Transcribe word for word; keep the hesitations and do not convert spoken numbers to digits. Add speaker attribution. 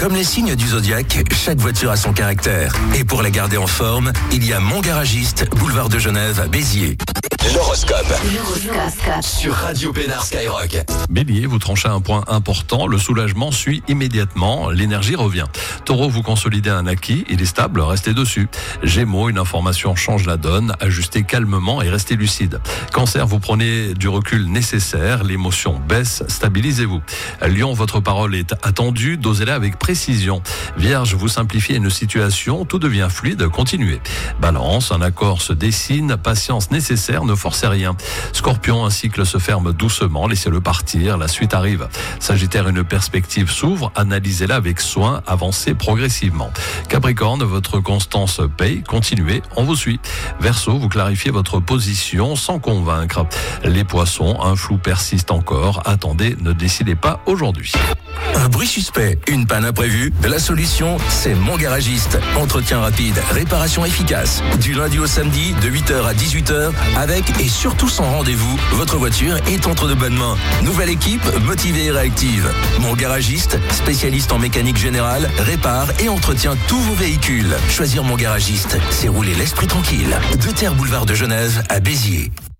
Speaker 1: Comme les signes du zodiaque, chaque voiture a son caractère. Et pour la garder en forme, il y a Mon Garagiste, boulevard de Genève à Béziers. L'horoscope. L'horoscope. Sur Radio Pénard Skyrock.
Speaker 2: Bélier, vous tranchez un point important, le soulagement suit immédiatement, l'énergie revient. Taureau, vous consolidez un acquis, il est stable, restez dessus. Gémeaux, une information change la donne, ajustez calmement et restez lucide. Cancer, vous prenez du recul nécessaire, l'émotion baisse, stabilisez-vous. Lion, votre parole est attendue, dosez-la avec précision. Vierge, vous simplifiez une situation, tout devient fluide, continuez. Balance, un accord se dessine, patience nécessaire, ne forcez rien. Scorpion, un cycle se ferme doucement, laissez-le partir, la suite arrive. Sagittaire, une perspective s'ouvre, analysez-la avec soin, avancez progressivement. Capricorne, votre constance paye, continuez, on vous suit. Verseau, vous clarifiez votre position sans convaincre. Les poissons, un flou persiste encore, attendez, ne décidez pas aujourd'hui.
Speaker 1: Un bruit suspect, une panne imprévue, la solution, c'est Mon Garagiste. Entretien rapide, réparation efficace. Du lundi au samedi, de huit heures à dix-huit heures, avec et surtout sans rendez-vous, votre voiture est entre de bonnes mains. Nouvelle équipe, motivée et réactive. Mon Garagiste, spécialiste en mécanique générale, répare et entretient tous vos véhicules. Choisir Mon Garagiste, c'est rouler l'esprit tranquille. Deux Terres boulevard de Genève à Béziers.